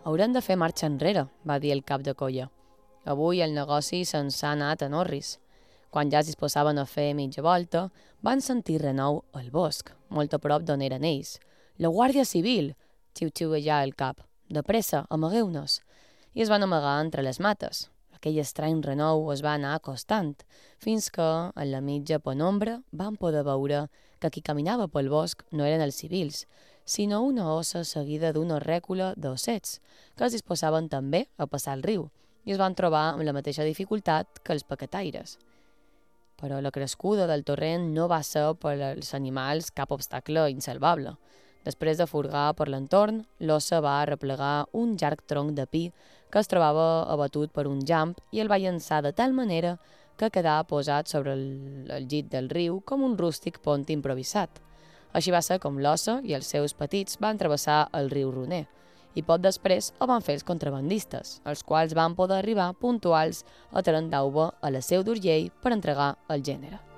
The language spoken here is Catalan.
Haurem de fer marxa enrere, va dir el cap de colla. Avui el negoci se'ns ha anat en orris. Quan ja es disposaven a fer mitja volta, van sentir renou al bosc, molt a prop d'on eren ells. «La Guàrdia Civil!», xiu-xiuejà el cap. «De pressa, amagueu-nos!» I es van amagar entre les mates. Aquell estrany renou es va anar acostant, fins que, en la mitja penombra, van poder veure que qui caminava pel bosc no eren els civils, sinó una ossa seguida d'una rècula d'ossets, que es disposaven també a passar el riu, i es van trobar amb la mateixa dificultat que els paquetaires. Però la crescuda del torrent no va ser per als animals cap obstacle insalvable. Després de furgar per l'entorn, l'ossa va arreplegar un llarg tronc de pi que es trobava abatut per un llamp i el va llançar de tal manera que quedà posat sobre el llit del riu com un rústic pont improvisat. Així va ser com l'ossa i els seus petits van travessar el riu Roner, i poc després ho van fer els contrabandistes, els quals van poder arribar puntuals a Tarandauba a la Seu d'Urgell per entregar el gènere.